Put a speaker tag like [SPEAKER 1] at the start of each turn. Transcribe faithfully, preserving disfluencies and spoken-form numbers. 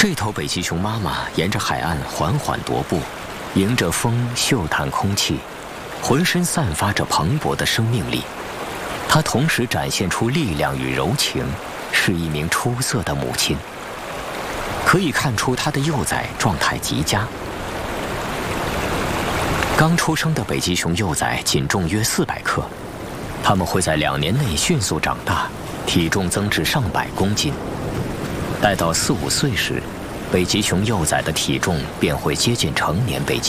[SPEAKER 1] 这头北极熊妈妈沿着海岸缓缓踱步，迎着风嗅探空气，浑身散发着蓬勃的生命力。她同时展现出力量与柔情，是一名出色的母亲。可以看出她的幼崽状态极佳。刚出生的北极熊幼崽仅重约四百克，它们会在两年内迅速长大，体重增至上百公斤。待到四五岁时，北极熊幼崽的体重便会接近成年北极